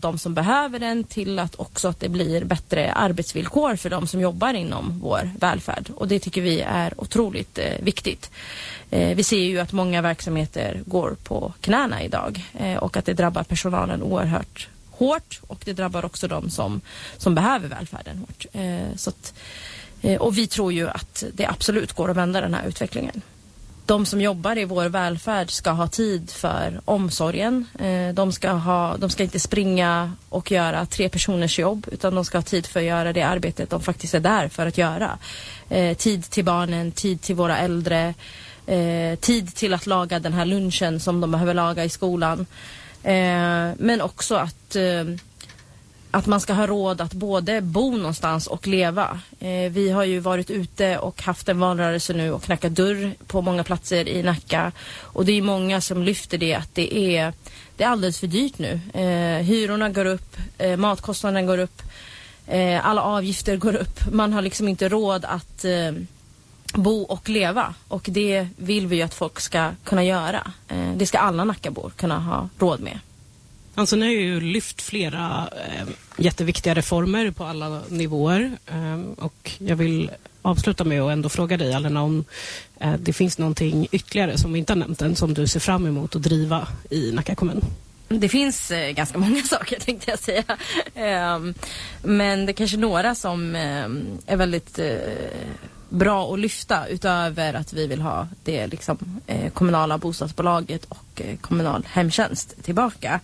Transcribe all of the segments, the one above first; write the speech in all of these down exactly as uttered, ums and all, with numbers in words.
de som behöver den till att också att det blir bättre arbetsvillkor för de som jobbar inom vår välfärd. Och det tycker vi är otroligt eh, viktigt. Eh, vi ser ju att många verksamheter går på knäna idag eh, och att det drabbar personalen oerhört hårt, och det drabbar också de som, som behöver välfärden hårt. Eh, så att, eh, och vi tror ju att det absolut går att vända den här utvecklingen. De som jobbar i vår välfärd ska ha tid för omsorgen. Eh, de, ska ha, de ska inte springa och göra tre personers jobb, utan de ska ha tid för att göra det arbetet de faktiskt är där för att göra. Eh, tid till barnen, tid till våra äldre, eh, tid till att laga den här lunchen som de behöver laga i skolan. Eh, men också att, eh, att man ska ha råd att både bo någonstans och leva. Eh, vi har ju varit ute och haft en valrörelse nu och knackat dörr på många platser i Nacka. Och det är många som lyfter det att det är, det är alldeles för dyrt nu. Eh, hyrorna går upp, eh, matkostnaden går upp, eh, alla avgifter går upp. Man har liksom inte råd att eh, bo och leva, och det vill vi ju att folk ska kunna göra. Eh, det ska alla Nackabor kunna ha råd med. Alltså ni har ju lyft flera eh, jätteviktiga reformer på alla nivåer, eh, och jag vill avsluta med att ändå fråga dig, Alena, om eh, det finns någonting ytterligare som vi inte har nämnt än som du ser fram emot att driva i Nacka kommun. Det finns eh, ganska många saker, tänkte jag säga. Eh, men det är kanske några som eh, är väldigt eh, bra att lyfta, utöver att vi vill ha det liksom, eh, kommunala bostadsbolaget och eh, kommunal hemtjänst tillbaka.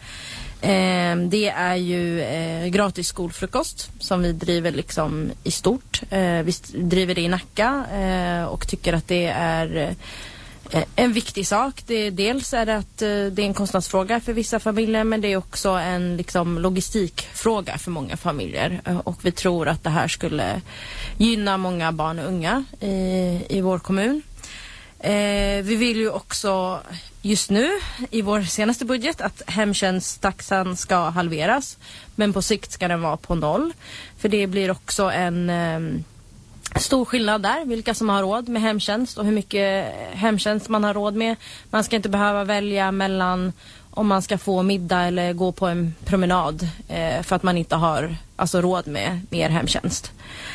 Eh, det är ju eh, gratis skolfrukost som vi driver liksom i stort. Eh, vi driver det i Nacka eh, och tycker att det är eh, en viktig sak. Det, dels är det att eh, det är en kostnadsfråga för vissa familjer, men det är också en liksom, logistikfråga för många familjer. Eh, och vi tror att det här skulle gynna många barn och unga i, i vår kommun. Eh, vi vill ju också just nu i vår senaste budget att hemtjänsttaxan ska halveras, men på sikt ska den vara på noll. För det blir också en eh, stor skillnad där, vilka som har råd med hemtjänst och hur mycket hemtjänst man har råd med. Man ska inte behöva välja mellan om man ska få middag eller gå på en promenad eh, för att man inte har alltså, råd med mer hemtjänst.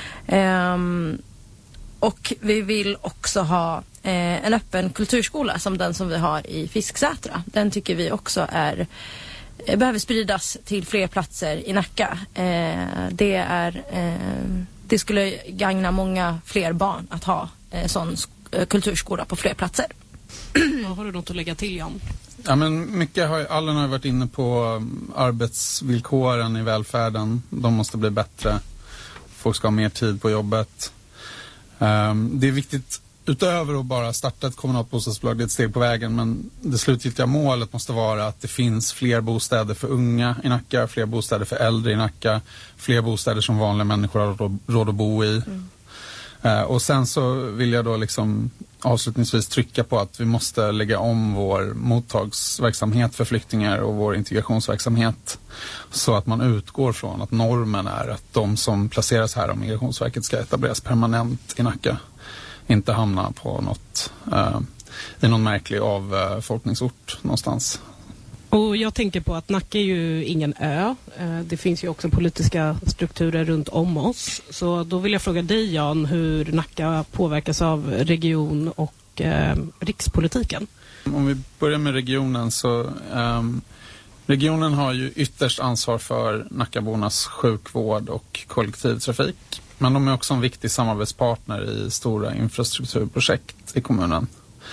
Um, och vi vill också ha eh, en öppen kulturskola som den som vi har i Fisksätra. Den tycker vi också är eh, behöver spridas till fler platser i Nacka. Eh, det är eh, det skulle gagna många fler barn att ha eh, sån sk- kulturskola på fler platser. Har du något att lägga till, Jan? Ja, men mycket har alla har varit inne på arbetsvillkoren i välfärden. De måste bli bättre. Folk ska ha mer tid på jobbet. Um, det är viktigt, utöver att bara starta ett kommunalt bostadsbolag, det är ett steg på vägen, men det slutgiltiga målet måste vara att det finns fler bostäder för unga i Nacka, fler bostäder för äldre i Nacka, fler bostäder som vanliga människor har råd att bo i. Mm. Uh, och sen så vill jag då liksom avslutningsvis trycka på att vi måste lägga om vår mottagsverksamhet för flyktingar och vår integrationsverksamhet så att man utgår från att normen är att de som placeras här av Migrationsverket ska etableras permanent i Nacka, inte hamna på något uh, i någon märklig avfolkningsort någonstans. Och jag tänker på att Nacka är ju ingen ö. Det finns ju också politiska strukturer runt om oss. Så då vill jag fråga dig, Jan, hur Nacka påverkas av region och eh, rikspolitiken. Om vi börjar med regionen så um, regionen har ju ytterst ansvar för Nackabornas sjukvård och kollektivtrafik. Men de är också en viktig samarbetspartner i stora infrastrukturprojekt i kommunen.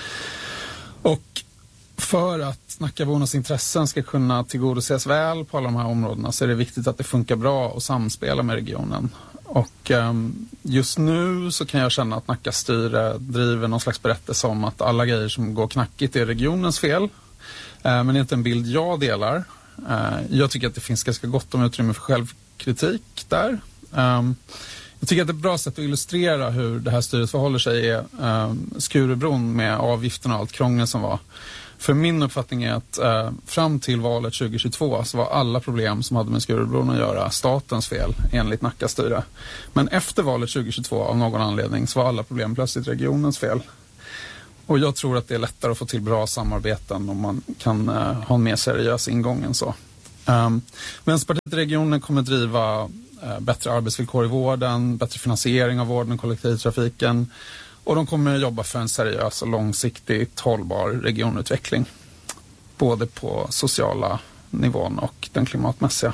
Och för att Nackabornas intressen ska kunna tillgodoses väl på alla de här områdena så är det viktigt att det funkar bra och samspela med regionen. Och um, just nu så kan jag känna att Nackas styre driver någon slags berättelse om att alla grejer som går knackigt är regionens fel. Uh, men det är inte en bild jag delar. Uh, jag tycker att det finns ganska gott om utrymme för självkritik där. Um, jag tycker att ett bra sätt att illustrera hur det här styret förhåller sig är um, Skurubron med avgifterna och allt krångel som var. För min uppfattning är att eh, fram till valet tjugo tjugotvå så var alla problem som hade med Skurubron att göra statens fel enligt Nackas styre. Men efter valet tjugo tjugotvå av någon anledning så var alla problem plötsligt regionens fel. Och jag tror att det är lättare att få till bra samarbeten om man kan eh, ha en mer seriös ingång än så. Um, Vänsterpartiet i regionen kommer driva uh, bättre arbetsvillkor i vården, bättre finansiering av vården och kollektivtrafiken, och de kommer jobba för en seriös och långsiktigt hållbar regionutveckling. Både på sociala nivån och den klimatmässiga.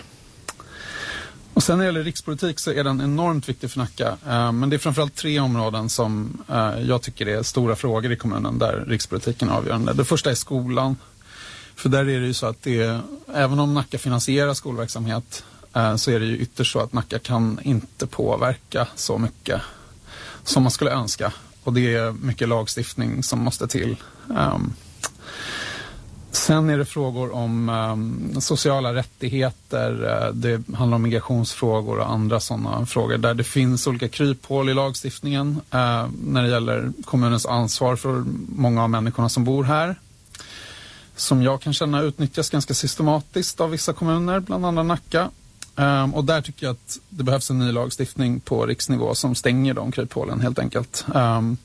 Och sen när det gäller rikspolitik så är den enormt viktig för Nacka. Uh, men det är framförallt tre områden som uh, jag tycker är stora frågor i kommunen där rikspolitiken är avgörande. Det första är skolan. För där är det ju så att det är, även om Nacka finansierar skolverksamhet uh, så är det ju ytterst så att Nacka kan inte påverka så mycket som man skulle önska. Och det är mycket lagstiftning som måste till. Um, Sen är det frågor om um, sociala rättigheter, uh, det handlar om migrationsfrågor och andra sådana frågor där det finns olika kryphål i lagstiftningen uh, när det gäller kommunens ansvar för många av människorna som bor här. Som jag kan känna utnyttjas ganska systematiskt av vissa kommuner, bland annat Nacka. Um, och där tycker jag att det behövs en ny lagstiftning på riksnivå som stänger de kryphålen helt enkelt. Um,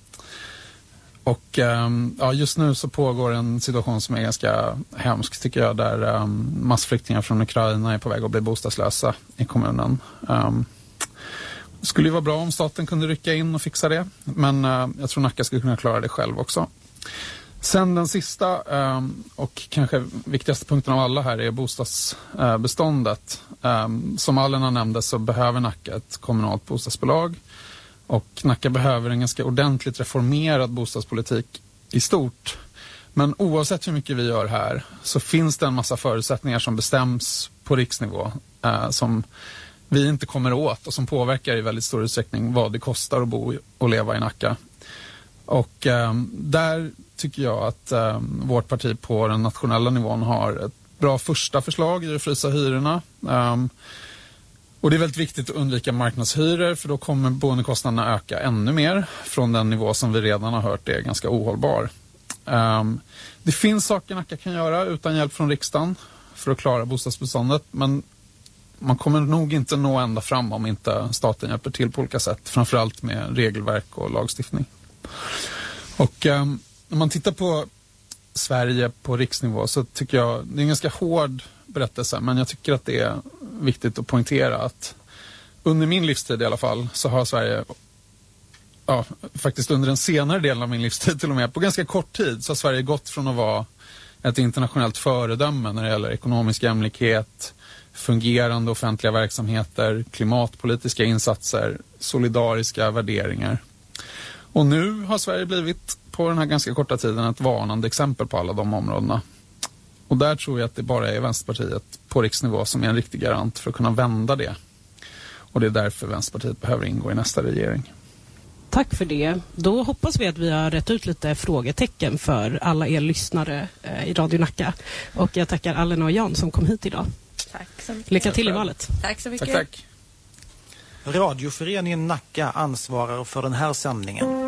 Och um, ja, just nu så pågår en situation som är ganska hemsk tycker jag, där um, massflyktingar från Ukraina är på väg att bli bostadslösa i kommunen. Um, det skulle ju vara bra om staten kunde rycka in och fixa det, men uh, jag tror Nacka skulle kunna klara det själv också. Sen den sista um, och kanske viktigaste punkten av alla här är bostadsbeståndet. Uh, um, som Alena nämnde så behöver Nacka ett kommunalt bostadsbolag. Och Nacka behöver en ganska ordentligt reformerad bostadspolitik i stort. Men oavsett hur mycket vi gör här så finns det en massa förutsättningar som bestäms på riksnivå eh, som vi inte kommer åt och som påverkar i väldigt stor utsträckning vad det kostar att bo och leva i Nacka. Och eh, där tycker jag att eh, vårt parti på den nationella nivån har ett bra första förslag i att frysa hyrorna. Um, Och det är väldigt viktigt att undvika marknadshyror, för då kommer boendekostnaderna öka ännu mer från den nivå som vi redan har hört är ganska ohållbar. Um, det finns saker Nacka kan göra utan hjälp från riksdagen för att klara bostadsbeståndet, men man kommer nog inte nå ända fram om inte staten hjälper till på olika sätt, framförallt med regelverk och lagstiftning. Och um, när man tittar på Sverige på riksnivå så tycker jag det är en ganska hård berättelse, men jag tycker att det är viktigt att poängtera att under min livstid i alla fall så har Sverige, ja, faktiskt under den senare delen av min livstid till och med, på ganska kort tid så har Sverige gått från att vara ett internationellt föredöme när det gäller ekonomisk jämlikhet, fungerande offentliga verksamheter, klimatpolitiska insatser, solidariska värderingar. Och nu har Sverige blivit på den här ganska korta tiden ett varnande exempel på alla de områdena. Och där tror jag att det bara är Vänsterpartiet på riksnivå som är en riktig garant för att kunna vända det. Och det är därför Vänsterpartiet behöver ingå i nästa regering. Tack för det. Då hoppas vi att vi har rätt ut lite frågetecken för alla er lyssnare eh, i Radio Nacka. Och jag tackar Alena och Jan som kom hit idag. Tack så mycket. Lycka till i valet. Tack så mycket. Tack, tack. Radioföreningen Nacka ansvarar för den här sändningen.